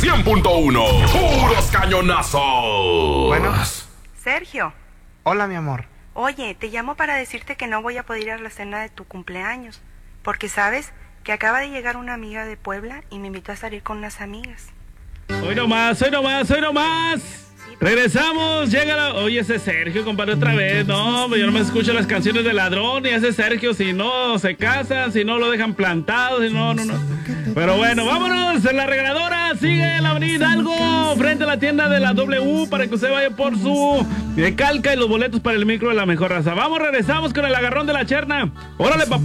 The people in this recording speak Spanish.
100.1. Puros cañonazos. Bueno. Sergio. Hola, mi amor. Oye, te llamo para decirte que no voy a poder ir a la cena de tu cumpleaños, porque sabes que acaba de llegar una amiga de Puebla y me invitó a salir con unas amigas. Hoy nomás. Regresamos, llega Oye, ese Sergio, compadre, otra vez. No, yo no me escucho las canciones de Ladrón y ese Sergio, si no se casan, si no lo dejan plantado, si no. Pero bueno, vámonos, en la regaladora sigue la avenida Hidalgo, frente a la tienda de la W, para que usted vaya por su calca y los boletos para el micro de la mejor raza. Vamos, regresamos con el agarrón de la cherna. Órale, papá.